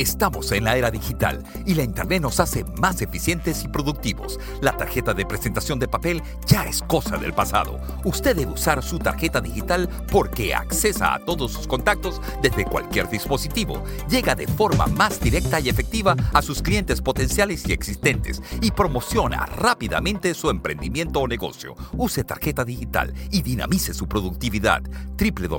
Estamos en la era digital y la Internet nos hace más eficientes y productivos. La tarjeta de presentación de papel ya es cosa del pasado. Usted debe usar su tarjeta digital porque accesa a todos sus contactos desde cualquier dispositivo. Llega de forma más directa y efectiva a sus clientes potenciales y existentes y promociona rápidamente su emprendimiento o negocio. Use tarjeta digital y dinamice su productividad.